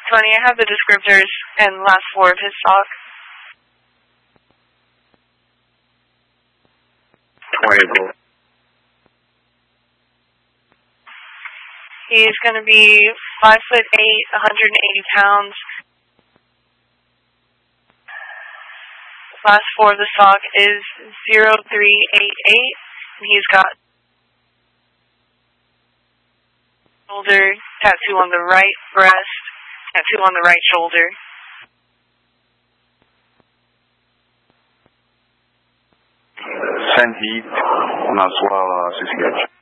Funny, I have the descriptors and last four of his sock. 20. He's going to be 5'8", 180 pounds. Last four of the sock is 0388. He's got shoulder tattoo on the right breast, tattoo on the right shoulder. Send heat, on as well as sketch.